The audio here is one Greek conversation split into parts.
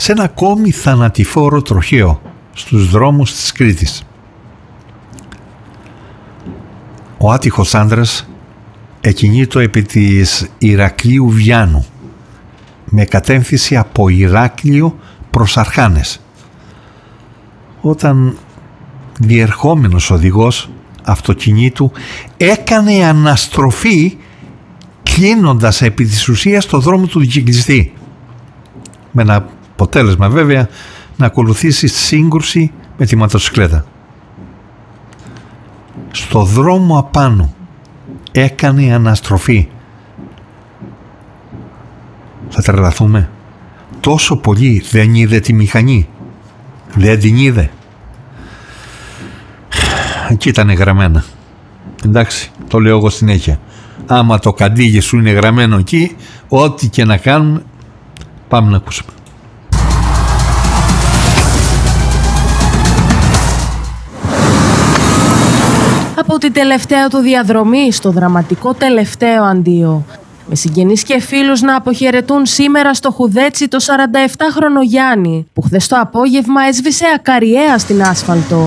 σε ένα ακόμη θανατηφόρο τροχαίο στους δρόμους της Κρήτης. Ο άτυχος άντρας εκινήτω επί της Ηρακλείου Βιάνου με κατεύθυνση από Ηράκλειο προς Αρχάνες, όταν διερχόμενος οδηγός αυτοκινήτου έκανε αναστροφή κλείνοντας επί της ουσίας το δρόμο του κυκλιστή, με ένα αποτέλεσμα βέβαια να ακολουθήσει σύγκρουση με τη μοτοσικλέτα. Στο δρόμο απάνω έκανε αναστροφή. Θα τρελαθούμε. Τόσο πολύ δεν είδε τη μηχανή. Δεν την είδε. Εκεί ήταν γραμμένα. Εντάξει, το λέω εγώ συνέχεια. Άμα το καντίγι σου είναι γραμμένο εκεί, ό,τι και να κάνουμε, πάμε να ακούσουμε. Από την τελευταία του διαδρομή στο δραματικό τελευταίο αντίο, με συγγενείς και φίλους να αποχαιρετούν σήμερα στο Χουδέτσι το 47χρονο Γιάννη, που χθες το απόγευμα έσβησε ακαριέα στην άσφαλτο.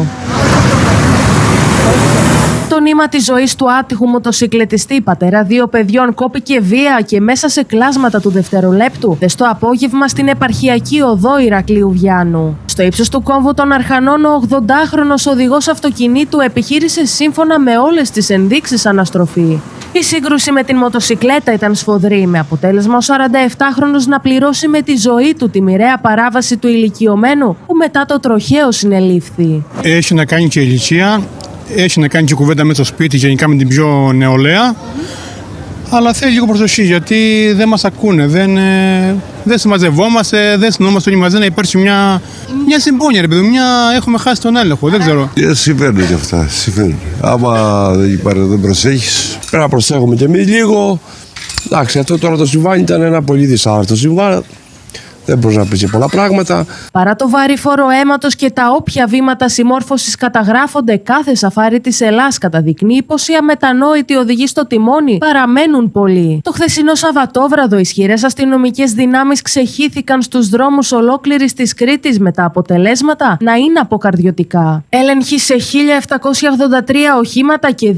Το νήμα της ζωής του άτυχου μοτοσικλετιστή, πατέρα 2 παιδιών, κόπηκε βία και μέσα σε κλάσματα του δευτερολέπτου χθες το απόγευμα στην επαρχιακή οδό Ηρακλείου Βιάνου. Στο ύψος του κόμβου των Αρχανών, ο 80χρονος οδηγός αυτοκινήτου επιχείρησε σύμφωνα με όλες τις ενδείξεις αναστροφή. Η σύγκρουση με την μοτοσικλέτα ήταν σφοδρή, με αποτέλεσμα ο 47χρονος να πληρώσει με τη ζωή του τη μοιραία παράβαση του ηλικιωμένου, που μετά το τροχαίο συνελήφθη. Έχει να κάνει και ηλικία. Έχει να κάνει και κουβέντα με το σπίτι, γενικά με την πιο νεολαία. Αλλά θέλει λίγο προσοχή, γιατί δεν μας ακούνε, δεν συμμαζευόμαστε, δεν συνόμαστε όλοι μαζί, να υπάρξει μια συμπόνια, ρε παιδί, έχουμε χάσει τον έλεγχο, δεν ξέρω. Συμβαίνουν και αυτά, συμβαίνουν. Άμα δεν προσέχεις, πρέπει να προσέχουμε κι εμείς λίγο. Εντάξει, αυτό τώρα το συμβάν ήταν ένα πολύ δυσάρεστο συμβάν. Δεν μπορεί να πει και πολλά πράγματα. Παρά το βάρη φόρο αίματος και τα όποια βήματα συμμόρφωσης καταγράφονται κάθε σαφάρι της Ελλάς, καταδεικνύει πως οι αμετανόητοι οδηγοί στο τιμόνι παραμένουν πολλοί. Το χθεσινό Σαββατόβραδο, ισχυρές αστυνομικές δυνάμεις ξεχύθηκαν στους δρόμους ολόκληρης της Κρήτης, με τα αποτελέσματα να είναι αποκαρδιωτικά. Έλεγχοι σε 1.783 οχήματα και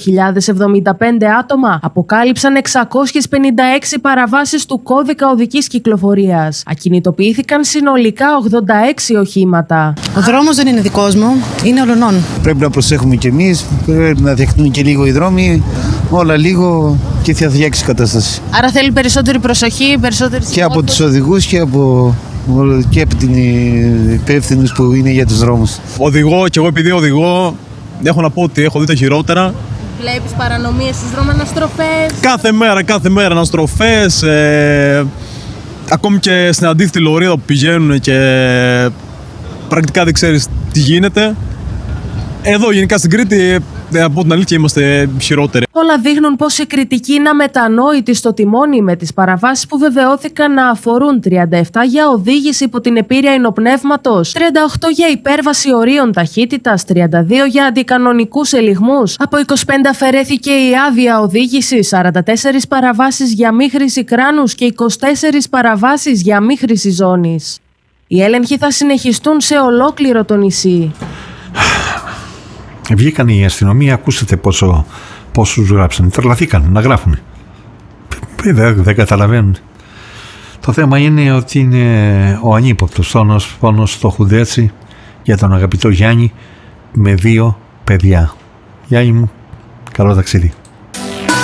2.075 άτομα αποκάλυψαν 656 παραβάσεις του κώδικα οδικής κυκλοφορίας. Ακινητοποιήθηκαν συνολικά 86 οχήματα. Ο δρόμος δεν είναι δικός μου, είναι ολονών. Πρέπει να προσέχουμε κι εμείς, πρέπει να διαχθούν και λίγο οι δρόμοι, όλα λίγο και θα φτιάξει η κατάσταση. Άρα θέλει περισσότερη προσοχή, περισσότερη και από τους οδηγούς και από την υπεύθυνους που είναι για τους δρόμους. Οδηγώ και εγώ, επειδή οδηγώ, έχω να πω ότι έχω δει τα χειρότερα. Βλέπεις παρανομίες στις δρόμες, Κάθε μέρα αναστροφές. Ακόμη και στην αντίθετη λωρίδα που πηγαίνουν και πρακτικά δεν ξέρεις τι γίνεται. Εδώ γενικά στην Κρήτη, από την αλήθεια, είμαστε χειρότεροι. Όλα δείχνουν πως η κριτική είναι αμετανόητη στο τιμόνι, με τις παραβάσεις που βεβαιώθηκαν να αφορούν 37 για οδήγηση υπό την επήρεια υνοπνεύματος, 38 για υπέρβαση ορίων ταχύτητας, 32 για αντικανονικούς ελιγμούς. Από 25 αφαιρέθηκε η άδεια οδήγησης, 44 παραβάσεις για μη χρήση κράνους και 24 παραβάσεις για μη χρήση ζώνης. Οι έλεγχοι θα συνεχιστούν σε ολόκληρο το νησί. Βγήκαν η αστυνομία, ακούσατε πόσους γράψαν. Τρελαθήκαν να γράφουν. Δεν καταλαβαίνουν. Το θέμα είναι ότι είναι ο ανύποπτος πόνος στο Χουδέτσι για τον αγαπητό Γιάννη με 2 παιδιά. Γιάννη μου, καλό ταξίδι.